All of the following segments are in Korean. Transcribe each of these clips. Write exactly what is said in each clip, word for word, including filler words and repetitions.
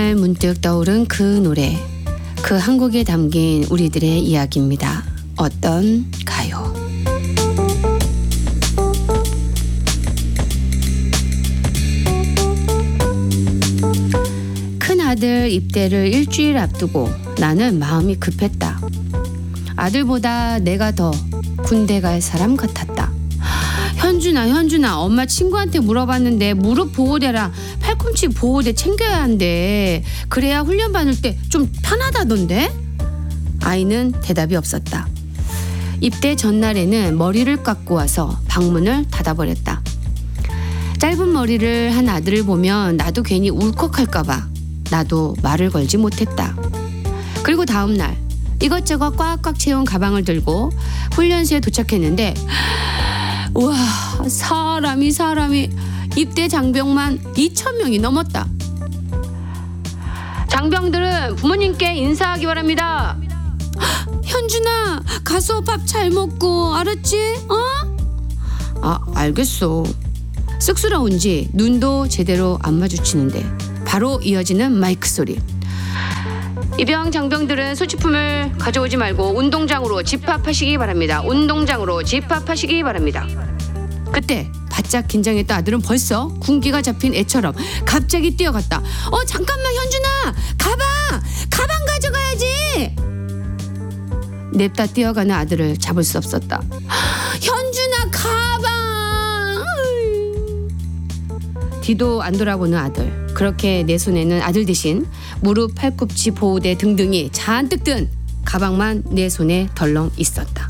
그날 문득 떠오른 그 노래, 그 한 곡에 담긴 우리들의 이야기입니다. 어떤 가요. 큰 아들 입대를 일주일 앞두고 나는 마음이 급했다. 아들보다 내가 더 군대 갈 사람 같았다. 현준아 현준아 엄마 친구한테 물어봤는데 무릎 보호대랑 팔꿈치 보호대 챙겨야 한대. 그래야 훈련 받을 때 좀 편하다던데. 아이는 대답이 없었다. 입대 전날에는 머리를 깎고 와서 방문을 닫아버렸다. 짧은 머리를 한 아들을 보면 나도 괜히 울컥할까봐 나도 말을 걸지 못했다. 그리고 다음 날 이것저것 꽉꽉 채운 가방을 들고 훈련소에 도착했는데 우와, 사람이 사람이 입대 장병만 이천 명이 넘었다. 장병들은 부모님께 인사하기 바랍니다. 현준아, 가서 밥 잘 먹고 알았지? 어? 아, 알겠어. 쑥스러운지 눈도 제대로 안 마주치는데 바로 이어지는 마이크 소리. 입영 장병들은 소지품을 가져오지 말고 운동장으로 집합하시기 바랍니다. 운동장으로 집합하시기 바랍니다. 그때 바짝 긴장했던 아들은 벌써 군기가 잡힌 애처럼 갑자기 뛰어갔다. 어 잠깐만 현준아, 가방! 가방 가져가야지! 냅다 뛰어가는 아들을 잡을 수 없었다. 현준아, 가방! 뒤도 안 돌아보는 아들. 그렇게 내 손에는 아들 대신 무릎, 팔꿈치 보호대 등등이 잔뜩 든 가방만 내 손에 덜렁 있었다.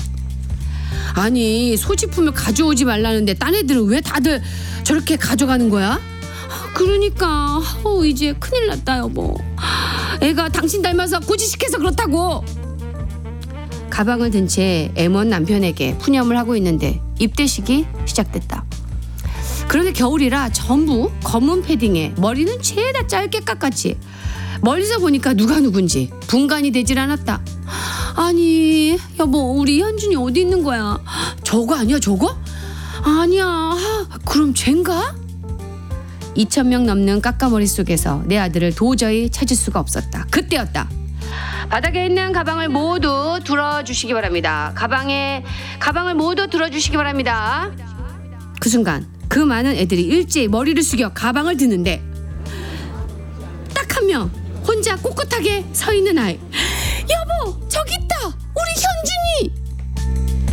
아니, 소지품을 가져오지 말라는데 딴 애들은 왜 다들 저렇게 가져가는 거야? 그러니까 어, 이제 큰일 났다 여보. 애가 당신 닮아서 고지식해서 그렇다고. 가방을 든 채 애먼 남편에게 푸념을 하고 있는데 입대식이 시작됐다. 그런데 겨울이라 전부 검은 패딩에 머리는 죄다 짧게 깎았지. 멀리서 보니까 누가 누군지 분간이 되질 않았다. 아니 여보, 우리 현준이 어디 있는 거야? 저거 아니야 저거? 아니야. 그럼 쟨가? 이천 명 넘는 깎아머리 속에서 내 아들을 도저히 찾을 수가 없었다. 그때였다. 바닥에 있는 가방을 모두 들어주시기 바랍니다. 가방에 가방을 모두 들어주시기 바랍니다. 그 순간 그 많은 애들이 일제히 머리를 숙여 가방을 드는데 딱 한 명 혼자 꼿꼿하게 서 있는 아이. 여보, 저기